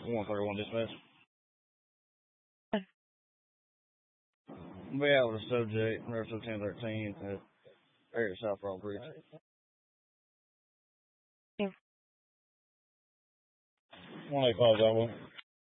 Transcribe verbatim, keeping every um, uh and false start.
one thirty-one dispatch. Be out with the subject, Nurse ten thirteen at area South Rock Bridge. Yeah. one eight five, that one.